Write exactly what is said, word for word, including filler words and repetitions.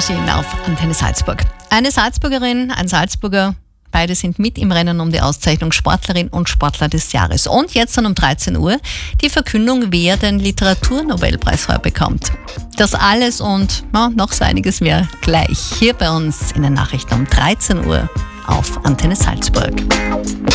Suchmaschinen auf Antenne Salzburg. Eine Salzburgerin, ein Salzburger, beide sind mit im Rennen um die Auszeichnung Sportlerin und Sportler des Jahres. Und jetzt dann um dreizehn Uhr die Verkündung, wer den Literaturnobelpreis heuer bekommt. Das alles und ja, noch so einiges mehr gleich hier bei uns in den Nachrichten um dreizehn Uhr auf Antenne Salzburg.